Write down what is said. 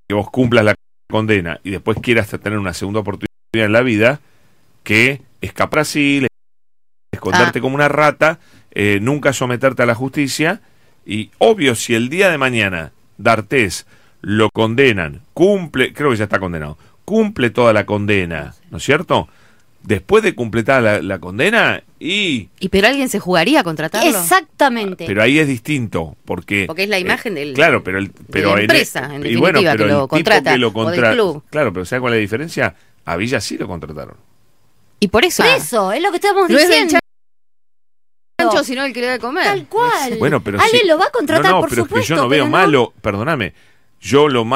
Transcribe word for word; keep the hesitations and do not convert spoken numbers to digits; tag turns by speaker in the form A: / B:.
A: que vos cumplas la condena y después quieras tener una segunda oportunidad en la vida, que escapar a Brasil, esconderte
B: Ah.
A: como una rata, eh, nunca someterte a la justicia. Y obvio, si el día de mañana D'Artés lo condenan, cumple, creo que ya está condenado, cumple toda la condena, ¿no es cierto? Después de completar la, la condena, y...
B: ¿Y pero alguien se jugaría a contratarlo?
C: Exactamente.
A: Pero ahí es distinto, porque...
B: Porque es la imagen del-
A: Claro, pero... El, pero
B: de la
A: en-
B: empresa, en
A: y
B: definitiva,
A: bueno, pero
B: que
A: el
B: lo
A: tipo
B: contrata,
A: que lo
B: o del
A: contra-
B: club.
A: Claro, pero ¿sabes cuál es la diferencia? A Villa sí lo contrataron.
B: Y por eso...
C: Por eso, es lo que estamos
B: No es del
C: diciendo.
B: chancho, sino el que le da de comer.
C: Tal cual.
A: Bueno, pero
C: Alguien
A: sí.
C: lo va a contratar,
A: no, no,
C: por
A: pero
C: supuesto.
A: es que yo no veo
C: pero
A: malo, perdóname, yo lo